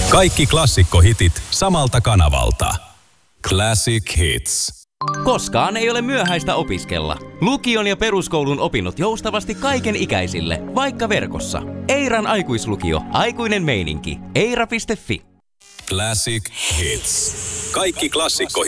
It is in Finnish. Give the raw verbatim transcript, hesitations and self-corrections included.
Kaikki klassikkohitit samalta kanavalta. Classic Hits. Koskaan ei ole myöhäistä opiskella. Lukion ja peruskoulun opinnot joustavasti kaiken ikäisille, vaikka verkossa. Eiran aikuislukio. Aikuinen meininki. eira piste fi. Classic Hits. Kaikki klassikkohitit.